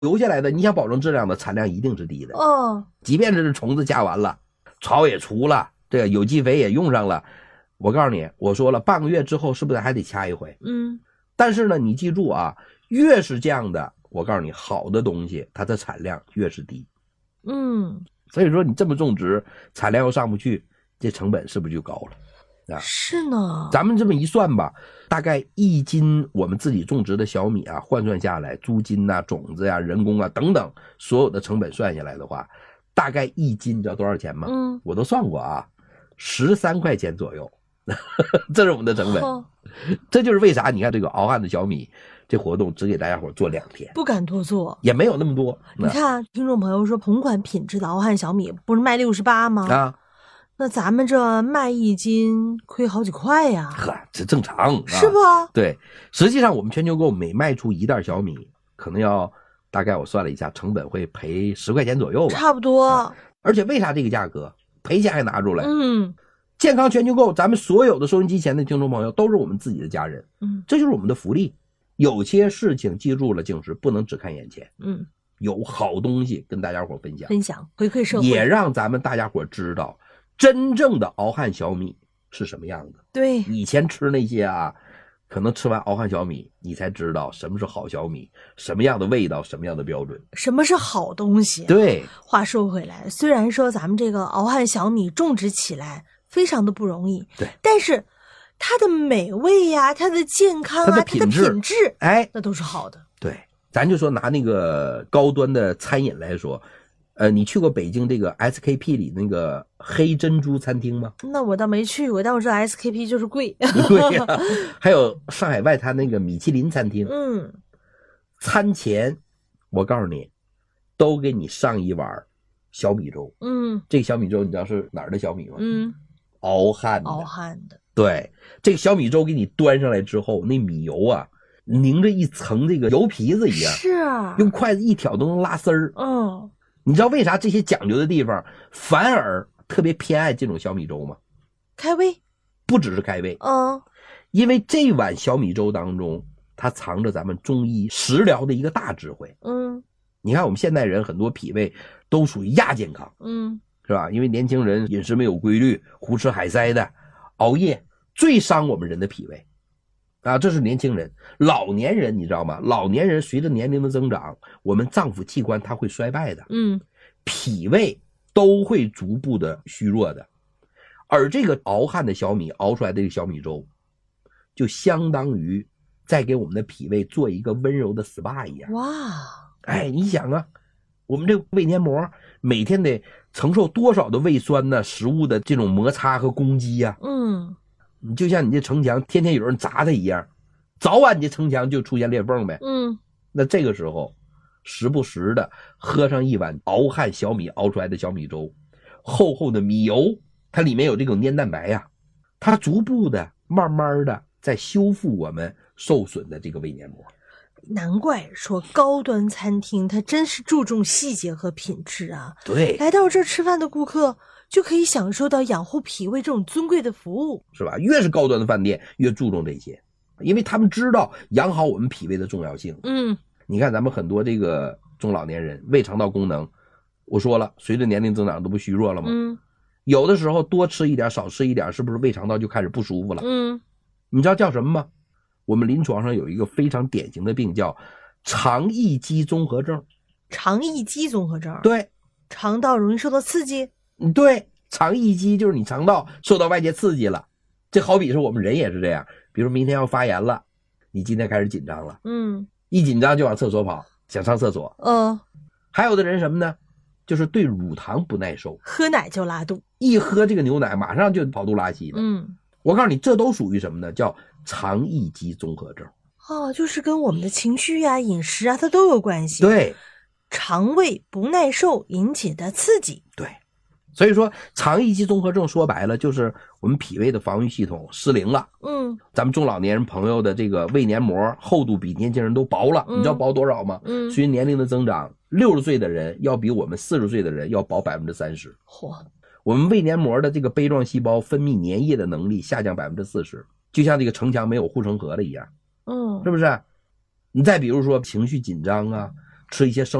留下来的你想保证质量的产量一定是低的。 哦， 即便是虫子加完了，草也除了，这个有机肥也用上了，我告诉你，我说了半个月之后是不是还得掐一回？但是呢，你记住啊，越是这样的，我告诉你，好的东西它的产量越是低。所以说你这么种植，产量又上不去，这成本是不是就高了？ 是呢。 咱们这么一算吧，大概1斤我们自己种植的小米啊，换算下来，租金啊、种子啊、人工啊等等所有的成本算下来的话，大概1斤你知道多少钱吗？我都算过啊，13块钱左右。这是我们的成本。这就是为啥你看这个敖汉的小米这活动只给大家伙做2天， 不敢多做， 也没有那么多。 你看听众朋友说同款品质的敖汉小米不是卖68吗？那咱们这卖1斤亏好几块呀。 呵，这正常是不？ 对，实际上我们全球购每卖出1袋小米可能要大概我算了一下，成本会赔10块钱左右吧， 差不多。 而且为啥这个价格赔钱还拿出来？健康全球购，咱们所有的收音机前的听众朋友都是我们自己的家人，这就是我们的福利。有些事情记住了，就是不能只看眼前，有好东西跟大家伙分享， 回馈社会， 也让咱们大家伙知道真正的敖汉小米是什么样的。 对， 以前吃那些啊，可能吃完敖汉小米，你才知道什么是好小米，什么样的味道，什么样的标准， 什么是好东西。 对， 话说回来，虽然说咱们这个敖汉小米种植起来非常的不容易， 对， 但是它的美味呀，它的健康啊，它的品质，那都是好的。 对，咱就说拿那个高端的餐饮来说，你去过北京这个 SKP 里那个黑珍珠餐厅吗？ 那我倒没去过，但我知道 SKP 就是贵。 对呀，还有上海外滩那个米其林餐厅，餐前我告诉你，都给你上一碗小米粥。这个小米粥你知道是哪儿的小米吗？敖汉的。对，这个小米粥给你端上来之后，那米油啊凝着一层这个油皮子一样， 是啊， 用筷子一挑都能拉丝儿。你知道为啥这些讲究的地方反而特别偏爱这种小米粥吗？ 开胃。 不只是开胃，因为这碗小米粥当中它藏着咱们中医食疗的一个大智慧。你看我们现代人很多脾胃都属于亚健康，是吧？因为年轻人饮食没有规律，胡吃海塞的，熬夜最伤我们人的脾胃啊，这是年轻人。老年人你知道吗？老年人随着年龄的增长，我们脏腑器官它会衰败的，脾胃都会逐步的虚弱的。而这个敖汉的小米熬出来的这个小米粥，就相当于在给我们的脾胃做一个温柔的 SPA 一样。 哇， 你想啊，我们这个胃黏膜每天得承受多少的胃酸呢？食物的这种摩擦和攻击呀，你就像你这城墙天天有人砸它一样，早晚你这城墙就出现裂缝呗。那这个时候时不时的喝上一碗敖汉小米熬出来的小米粥，厚厚的米油，它里面有这种粘蛋白呀，它逐步的慢慢的在修复我们受损的这个胃黏膜。 难怪说高端餐厅它真是注重细节和品质啊。 对， 来到这儿吃饭的顾客就可以享受到养护脾胃这种尊贵的服务， 是吧？越是高端的饭店越注重这些，因为他们知道养好我们脾胃的重要性。你看咱们很多这个中老年人胃肠道功能，我说了随着年龄增长都不虚弱了吗？有的时候多吃一点少吃一点，是不是胃肠道就开始不舒服了？你知道叫什么吗？我们临床上有一个非常典型的病叫肠易激综合症。 肠易激综合症？ 对， 肠道容易受到刺激。 对，肠易激就是你肠道受到外界刺激了。这好比是我们人也是这样，比如明天要发炎了，你今天开始紧张了，一紧张就往厕所跑，想上厕所。还有的人什么呢？就是对乳糖不耐受， 喝奶就拉肚， 一喝这个牛奶马上就跑肚拉稀的。我告诉你，这都属于什么呢？叫肠易激综合症。 就是跟我们的情绪啊、饮食啊，它都有关系。 对， 肠胃不耐受引起的刺激。 对，所以说肠易激综合症说白了就是我们脾胃的防御系统失灵了。咱们中老年人朋友的这个胃黏膜厚度比年轻人都薄了，你知道薄多少吗？随着年龄的增长，60岁的人要比我们40岁的人要薄 30%。我们胃黏膜的这个杯状细胞分泌粘液的能力下降 40%， 就像这个城墙没有护城河了一样。是不是？你再比如说情绪紧张啊， 吃一些生